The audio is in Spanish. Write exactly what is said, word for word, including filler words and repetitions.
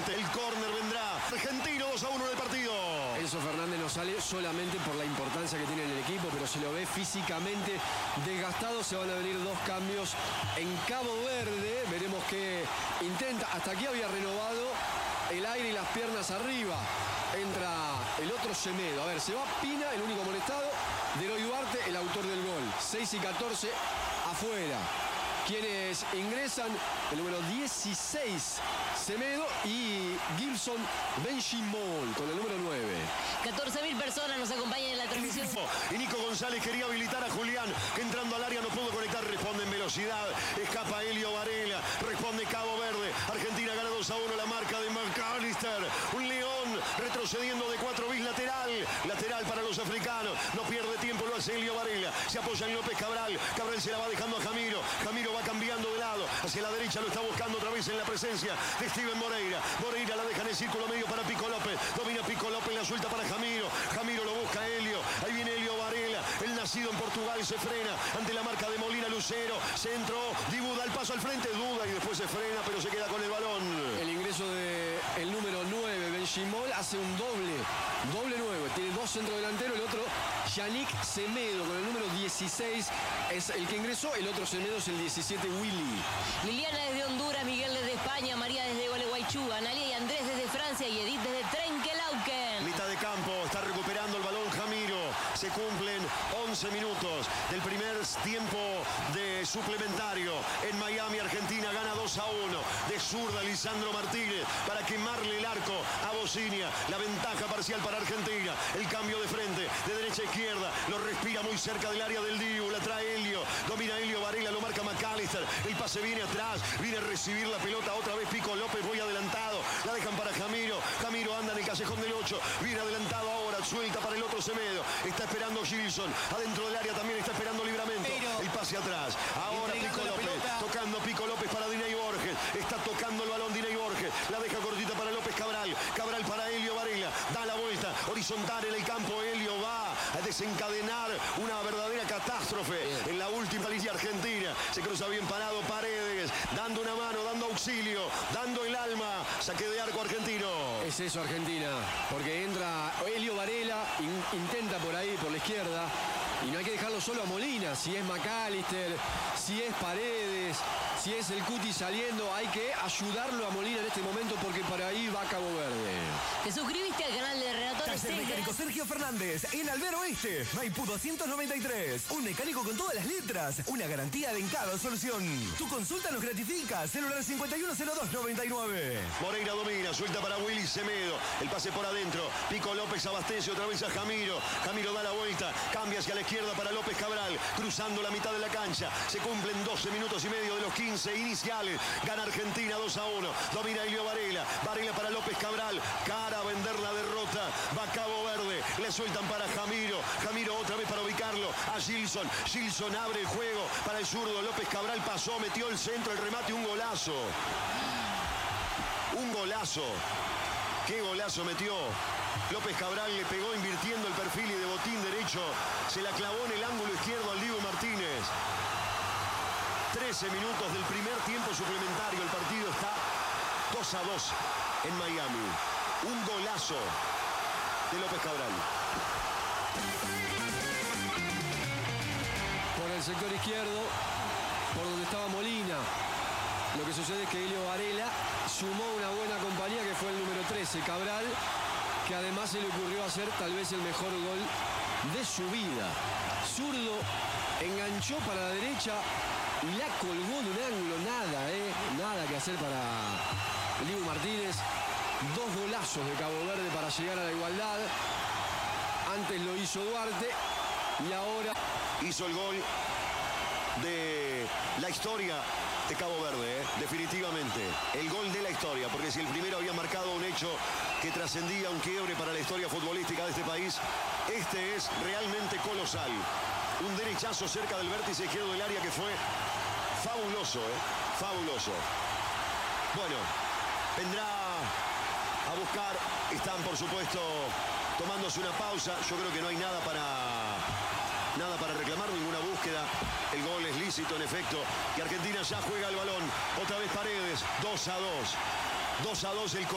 finalmente. El córner vendrá. Argentino dos a uno en el partido. Enzo Fernández no sale solamente por la importancia que tiene en el equipo, pero se lo ve físicamente desgastado. Se van a venir dos cambios en Cabo Verde. Veremos qué intenta. Hasta aquí había renovado el aire y las piernas arriba. Entra el otro Semedo. A ver, se va Pina, el único molestado. Deroy Duarte, el autor del gol. seis y catorce afuera. Quienes ingresan, el número dieciséis, Semedo, y Gilson Benchimol con el número nueve. catorce mil personas nos acompañan en la transmisión. Y Nico González quería habilitar a Julián, que entrando al área no pudo conectar. Responde en velocidad. Escapa Elio Varela. Responde Cabo Verde. Argentina gana dos a uno la marca de McAllister. Un león retrocediendo de cuatro bis lateral. Lateral para los africanos. No pierde tiempo, lo hace Elio Varela. Se apoya en López Cabral. Cabral se la va dejando a Jamiro. Jamiro va cambiando de lado. Hacia la derecha lo está buscando otra vez en la presencia de Steven Moreira. Moreira la deja en el círculo medio para Pico López. Domina Pico López, la suelta para Jamiro. Jamiro lo busca Elio. Ahí viene Elio Varela. El nacido en Portugal se frena ante la marca de Molina Lucero. Centro. Dibu da el paso al frente. Duda y después se frena, pero se queda con el balón. El ingreso del número nueve, Benchimol, hace un doble. Doble nueve. Tiene dos centrodelanteros. El otro, Yannick Semedo, con el número dieciséis. Es el que ingresó. El otro Semedo es el diecisiete, Willy. Liliana desde Honduras, Miguel desde España, María desde Gualeguaychú, Analia y Andrés desde Francia y Edith desde Trenquelauquen. Mitad de campo, está recuperando el balón Jamiro. Se cumplen once minutos del primer tiempo de suplementario. En Miami, Argentina gana dos a uno. De zurda, Lisandro Martínez para quemarle el arco a Bocinia. La ventaja parcial para Argentina. El cambio de frente, de derecha a izquierda. Lo respira muy cerca del área del Dibu. La trae Elio. Domina Elio Varela, lo marca McAllister. El pase viene atrás. Viene a recibir la pelota otra vez Pico López. Muy adelantado. La dejan para Jamiro. Jamiro anda en el callejón del ocho. Viene adelantado ahora. Suelta para el otro Semedo. Está esperando Gilson. Adentro del área también está esperando Livramento. Pero, el pase atrás. Ahora Pico López. Tocando Pico López para Diney Borges. Está tocando el balón Diney Borges. La deja cortita para López Cabral. Cabral para Elio Varela. Da la vuelta. Horizontal en el campo. Elio va a desencadenar una verdadera catástrofe bien. En la última línea argentina. Se cruza bien parado Paredes. Dando una mano, dando auxilio. Dando el alma. Saque de arco argentino. Es eso, Argentina. Porque entra Elio Varela. In, intenta por ahí, por la izquierda. Y no hay que dejarlo solo a Molina. Si es McAllister, si es Paredes, si es el Cuti saliendo, hay que ayudarlo a Molina en este momento porque para ahí va Cabo Verde. ¿Te suscribiste al canal de Renato Taller Mecánico Sergio Fernández en Albero Oeste, Maipú doscientos noventa y tres. Un mecánico con todas las letras, una garantía de en cada solución. Tu consulta nos gratifica. Celular cincuenta y uno cero dos noventa y nueve. Moreira domina, suelta para Willy Semedo. El pase por adentro. Pico López abastece otra vez a Jamiro. Jamiro da la vuelta, cambia hacia la izquierda para López Cabral, cruzando la mitad de la cancha. Se cumplen doce minutos y medio de los quince iniciales. Gana Argentina dos a uno. Domina Elio Varela. Varela para López Cabral. Cara a vender la derrota. Va Cabo Verde. Le sueltan para Jamiro. Jamiro otra vez para ubicarlo a Gilson. Gilson abre el juego para el zurdo. López Cabral pasó, metió el centro, el remate, un golazo. Un golazo. Qué golazo metió. López Cabral le pegó invirtiendo el perfil y de botín derecho. Se la clavó en el ángulo izquierdo al Dibu Martínez. trece minutos del primer tiempo suplementario. El partido está dos a dos en Miami. Un golazo de López Cabral. Por el sector izquierdo, por donde estaba Molina. Lo que sucede es que Elio Varela sumó una buena compañía que fue el número trece, Cabral, que además se le ocurrió hacer tal vez el mejor gol de su vida. Zurdo, enganchó para la derecha y la colgó de un ángulo. Nada, ¿eh? Nada que hacer para Dibu Martínez. Dos golazos de Cabo Verde para llegar a la igualdad. Antes lo hizo Duarte y ahora hizo el gol de la historia de Cabo Verde, ¿eh? Definitivamente. El gol de la historia, porque si el primero había marcado un hecho que trascendía un quiebre para la historia futbolística de este país, este es realmente colosal. Un derechazo cerca del vértice izquierdo del área que fue fabuloso, ¿eh? Fabuloso. Bueno, vendrá a buscar, están por supuesto tomándose una pausa. Yo creo que no hay nada para... Nada para reclamar, ninguna búsqueda. El gol es lícito, en efecto. Y Argentina ya juega el balón. Otra vez Paredes. dos a dos. dos a dos el